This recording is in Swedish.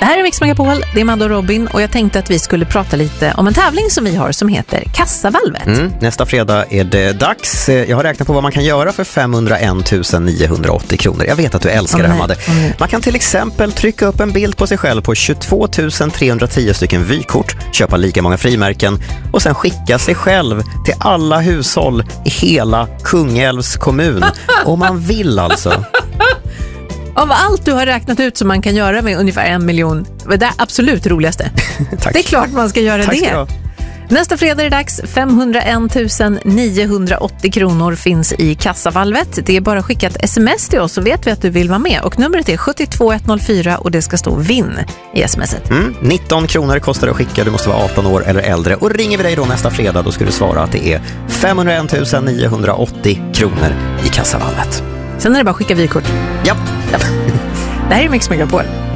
här är Mix Megapol, det är Madde och Robin och jag tänkte att vi skulle prata lite om en tävling som vi har som heter Kassavalvet. Nästa fredag är det dags. Jag har räknat på vad man kan göra för 501 980 kronor. Jag vet att du älskar det här, Madde. Man kan till exempel trycka upp en bild på sig själv på 22 310 stycken vykort, köpa lika många frimärken och sen skicka sig själv till alla hushåll i hela Kungälvs kommun. Om man vill alltså. Av allt du har räknat ut som man kan göra med ungefär 1 miljon, det är absolut roligaste. Tack. Det är klart man ska göra det. Nästa fredag är det dags. 501 980 kronor finns i kassavalvet. Det är bara att skicka ett sms till oss så vet vi att du vill vara med. Och numret är 72104 och det ska stå vinn i smset. 19 kronor kostar det att skicka. Du måste vara 18 år eller äldre. Och ringer vi dig då nästa fredag, då ska du svara att det är 501 980 kronor i kassavalvet. Sen är det bara att skicka vykort. Ja. Det här är Mix Megapol.